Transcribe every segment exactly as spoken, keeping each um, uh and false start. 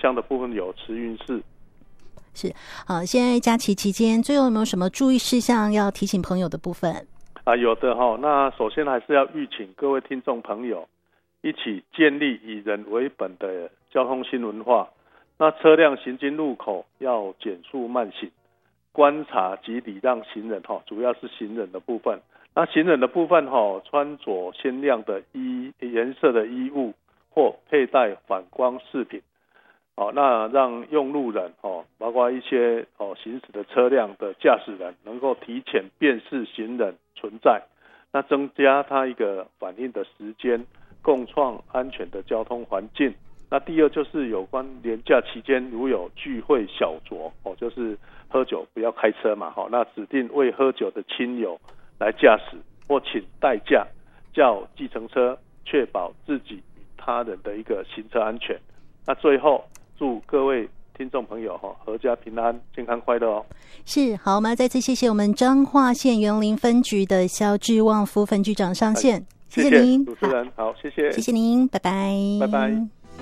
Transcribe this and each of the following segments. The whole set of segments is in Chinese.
乡的部分有慈云寺。 是，好，现在假期期间，最后有没有什么注意事项要提醒朋友的部分？ 啊，有的哈、哦。那首先还是要预请各位听众朋友一起建立以人为本的交通新文化。那车辆行经路口要减速慢行，观察及礼让行人哈、哦，主要是行人的部分。那行人的部分哈、哦，穿着鲜亮的衣颜色的衣物或佩戴反光饰品。哦，那让用路人哦，包括一些哦行驶的车辆的驾驶人，能够提前辨识行人存在，那增加他一个反应的时间，共创安全的交通环境。那第二就是有关连假期间如有聚会小酌哦，就是喝酒不要开车嘛，哈、哦，那指定未喝酒的亲友来驾驶，或请代驾叫计程车，确保自己与他人的一个行车安全。那最后。祝各位听众朋友哈，阖家平安，健康快乐哦。 是，好，我们再次谢谢我们彰化县员林分局的肖志旺副分局长上线，谢谢您， 主持人好，谢谢， 谢谢您，拜拜， 拜拜。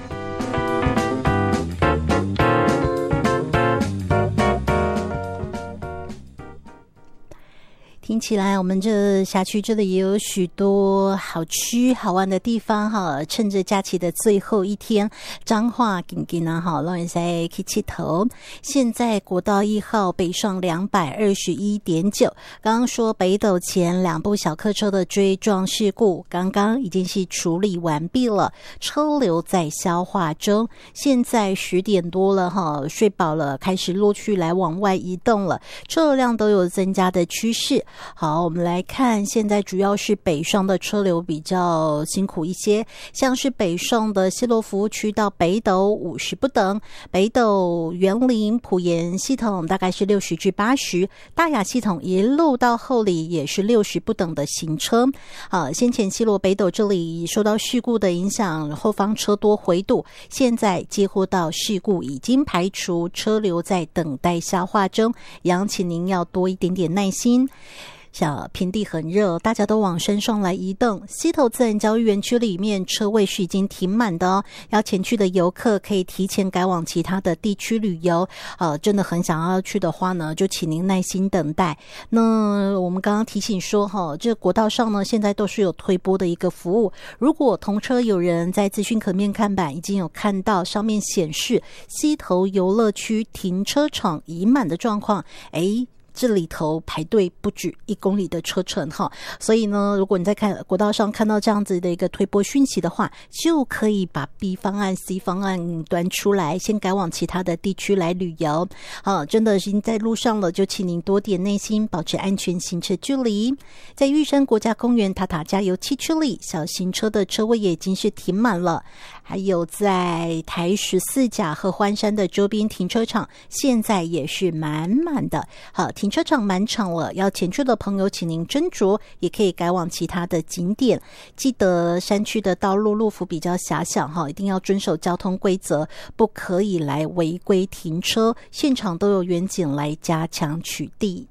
听起来我们这辖区这里也有许多好吃好玩的地方哈，趁着假期的最后一天，彰化紧紧啊哈，让人在去佚佗。现在国道一号北上两百二十一点九，刚刚说北斗前两部小客车的追撞事故，刚刚已经是处理完毕了，车流在消化中。现在十点多了哈，睡饱了，开始陆续来往外移动了，车流量都有增加的趋势。好，我们来看，现在主要是北上的车流比较辛苦一些，像是北上的西螺服务区到北斗五十不等，北斗园林埔盐系统大概是六十至八十，大雅系统一路到后里也是六十不等的行车。好，先前西螺北斗这里受到事故的影响，后方车多回堵，现在几乎到事故已经排除，车流在等待消化中，杨请您要多一点点耐心。小平地很热，大家都往山上来移动。溪头自然教育园区里面车位是已经停满的哦，要前去的游客可以提前改往其他的地区旅游。呃，真的很想要去的话呢，就请您耐心等待。那我们刚刚提醒说哈，这国道上呢现在都是有推播的一个服务。如果同车有人在资讯可面看板已经有看到上面显示溪头游乐区停车场已满的状况，诶这里头排队不止一公里的车程哈，所以呢，如果你在看国道上看到这样子的一个推播讯息的话，就可以把 B 方案、C 方案端出来，先改往其他的地区来旅游。好，真的已经在路上了，就请您多点耐心，保持安全行车距离。在玉山国家公园塔塔加油气区里，小型车的车位也已经是停满了。还有在台十四甲和欢山的周边停车场，现在也是满满的。好，停车场满场了，要前去的朋友请您斟酌，也可以改往其他的景点。记得山区的道路路幅比较狭小哈，一定要遵守交通规则，不可以来违规停车。现场都有员警来加强取缔。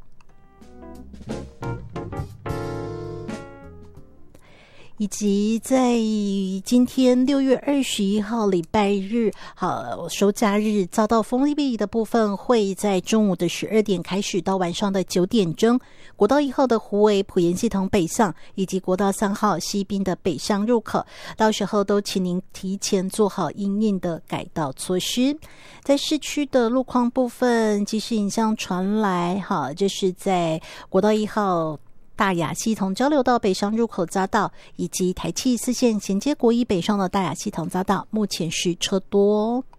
以及在今天六月二十一号礼拜日，好收假日遭到封闭的部分，会在中午的十二点开始到晚上的九点钟。国道一号的虎尾埔盐系统北向，以及国道三号西滨的北向入口，到时候都请您提前做好因应的改道措施。在市区的路况部分，即时影像传来，好，这是在国道一号大雅系统交流道北上入口匝道，以及台七四线衔接国一北上的大雅系统匝道，目前是车多哦。